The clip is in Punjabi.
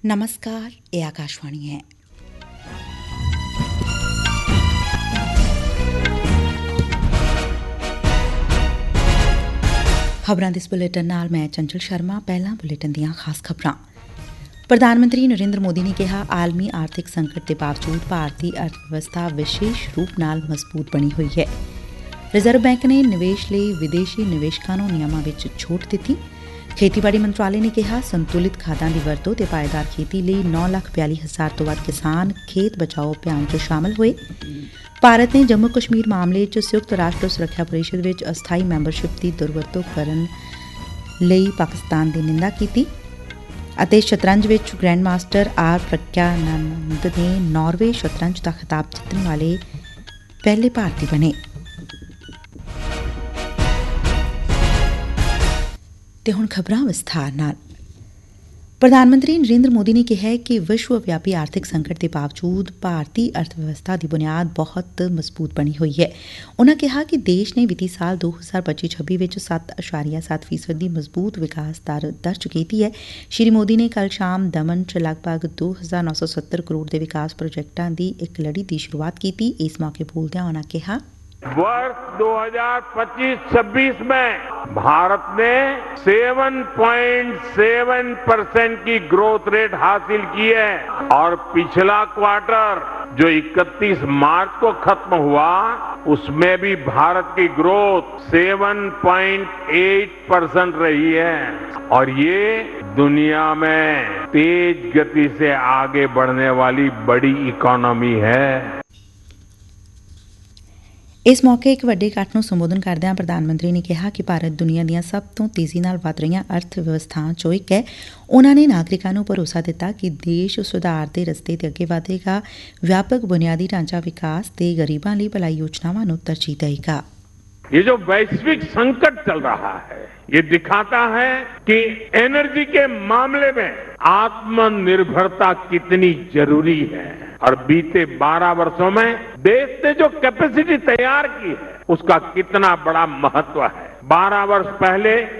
नमस्कार, ये आकाशवाणी है। ਖਬਰਾਂ ਦੇ ਇਸ ਬੁਲੇਟਿਨ ਨਾਲ ਮੈਂ ਚੰਚਲ ਸ਼ਰਮਾ। ਪਹਿਲਾਂ ਬੁਲੇਟਿਨ ਦੀਆਂ ਖਾਸ ਖਬਰਾਂ। ਪ੍ਰਧਾਨ ਮੰਤਰੀ ਨਰਿੰਦਰ ਮੋਦੀ ਨੇ ਕਿਹਾ, ਆਲਮੀ ਆਰਥਿਕ ਸੰਕਟ ਦੇ ਬਾਵਜੂਦ ਭਾਰਤੀ ਅਰਥ ਵਿਵਸਥਾ ਵਿਸ਼ੇਸ਼ ਰੂਪ ਨਾਲ ਮਜ਼ਬੂਤ ਬਣੀ ਹੋਈ ਹੈ। ਰਿਜ਼ਰਵ ਬੈਂਕ ਨੇ ਨਿਵੇਸ਼ ਲਈ ਵਿਦੇਸ਼ੀ ਨਿਵੇਸ਼ਕਾਂ ਨੂੰ ਨਿਯਮਾਂ ਵਿੱਚ ਛੋਟ ਦਿੱਤੀ। ਖੇਤੀਬਾੜੀ ਮੰਤਰਾਲੇ ਨੇ ਕਿਹਾ, ਸੰਤੁਲਿਤ ਖਾਦਾਂ ਦੀ ਵਰਤੋਂ ਤੇ ਪਾਏਦਾਰ ਖੇਤੀ ਲਈ 9,42,000 ਤੋਂ ਵੱਧ ਕਿਸਾਨ ਖੇਤ ਬਚਾਓ ਅਭਿਆਨ 'ਚ ਸ਼ਾਮਲ ਹੋਏ। ਭਾਰਤ ਨੇ ਜੰਮੂ ਕਸ਼ਮੀਰ ਮਾਮਲੇ 'ਚ ਸੰਯੁਕਤ ਰਾਸ਼ਟਰ ਸੁਰੱਖਿਆ ਪਰਿਸ਼ਦ ਵਿੱਚ ਅਸਥਾਈ ਮੈਂਬਰਸ਼ਿਪ ਦੀ ਦੁਰਵਰਤੋਂ ਕਰਨ ਲਈ ਪਾਕਿਸਤਾਨ ਦੀ ਨਿੰਦਾ ਕੀਤੀ। ਅਤੇ ਸ਼ਤਰੰਜ ਵਿੱਚ ਗ੍ਰੈਂਡ ਮਾਸਟਰ ਆਰ ਪ੍ਰਗਿਆਨੰਦ ਨੇ ਨਾਰਵੇ ਸ਼ਤਰੰਜ ਦਾ ਖਿਤਾਬ ਜਿੱਤਣ ਵਾਲੇ ਪਹਿਲੇ ਭਾਰਤੀ ਬਣੇ। ਤੇ ਹੁਣ ਖਬਰਾਂ ਵਿਸਥਾਰ ਨਾਲ। ਪ੍ਰਧਾਨ ਮੰਤਰੀ ਨਰਿੰਦਰ ਮੋਦੀ ਨੇ ਕਿਹਾ ਕਿ ਵਿਸ਼ਵ ਵਿਆਪੀ ਆਰਥਿਕ ਸੰਕਟ ਦੇ ਬਾਵਜੂਦ ਭਾਰਤੀ ਅਰਥ ਵਿਵਸਥਾ ਦੀ ਬੁਨਿਆਦ ਬਹੁਤ ਮਜ਼ਬੂਤ ਬਣੀ ਹੋਈ ਹੈ। ਉਨ੍ਹਾਂ ਕਿਹਾ ਕਿ ਦੇਸ਼ ਨੇ ਵਿੱਤੀ ਸਾਲ 2025-26 ਵਿੱਚ 7.7% ਦੀ ਮਜ਼ਬੂਤ ਵਿਕਾਸ ਦਰ ਦਰਜ ਕੀਤੀ ਹੈ। ਸ਼੍ਰੀ ਮੋਦੀ ਨੇ ਕੱਲ੍ਹ ਸ਼ਾਮ ਦਮਨ 'ਚ ਲਗਭਗ 2,970 ਕਰੋੜ ਦੇ ਵਿਕਾਸ ਪ੍ਰੋਜੈਕਟਾਂ ਦੀ ਇੱਕ ਲੜੀ ਦੀ ਸ਼ੁਰੂਆਤ ਕੀਤੀ। ਇਸ ਮੌਕੇ ਬੋਲਦਿਆਂ ਉਨ੍ਹਾਂ ਕਿਹਾ, वर्ष 2025-26 में भारत ने 7.7% की ग्रोथ रेट हासिल की है और पिछला क्वार्टर जो 31 मार्च को खत्म हुआ उसमें भी भारत की ग्रोथ 7.8% रही है और ये दुनिया में तेज गति से आगे बढ़ने वाली बड़ी इकोनॉमी है। ਇਸ ਮੌਕੇ ਇੱਕ ਵੱਡੇ ਇਕੱਠ ਨੂੰ ਸੰਬੋਧਨ ਕਰਦਿਆਂ ਪ੍ਰਧਾਨ ਮੰਤਰੀ ਨੇ ਕਿਹਾ ਕਿ ਭਾਰਤ ਦੁਨੀਆ ਦੀਆਂ ਸਭ ਤੋਂ ਤੇਜ਼ੀ ਨਾਲ ਵਧ ਰਹੀਆਂ ਅਰਥ ਵਿਵਸਥਾਵਾਂ 'ਚੋਂ ਇੱਕ ਹੈ। ਉਨ੍ਹਾਂ ਨੇ ਨਾਗਰਿਕਾਂ ਨੂੰ ਭਰੋਸਾ ਦਿੱਤਾ ਕਿ ਦੇਸ਼ ਸੁਧਾਰ ਦੇ ਰਸਤੇ ਤੇ ਅੱਗੇ ਵਧੇਗਾ, ਵਿਆਪਕ ਬੁਨਿਆਦੀ ਢਾਂਚਾ ਵਿਕਾਸ ਤੇ ਗਰੀਬਾਂ ਲਈ ਭਲਾਈ ਯੋਜਨਾਵਾਂ ਨੂੰ ਤਰਜੀਹ ਦੇਵੇਗਾ। ये जो वैश्विक संकट चल रहा है ये दिखाता है कि एनर्जी के मामले में आत्मनिर्भरता कितनी जरूरी है और बीते 12 वर्षों में देश ने जो कैपेसिटी तैयार की है उसका कितना बड़ा महत्व है। 12 वर्ष पहले